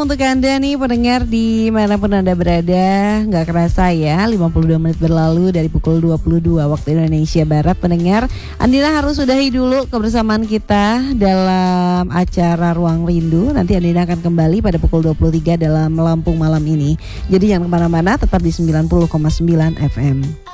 untuk Anda nih pendengar dimanapun Anda berada. Gak kerasa ya 52 menit berlalu dari pukul 22 waktu Indonesia Barat. Pendengar, Andina harus sudahi dulu kebersamaan kita dalam acara Ruang Rindu. Nanti Andina akan kembali pada pukul 23 dalam Lampung Malam ini. Jadi jangan kemana-mana, tetap di 90,9 FM.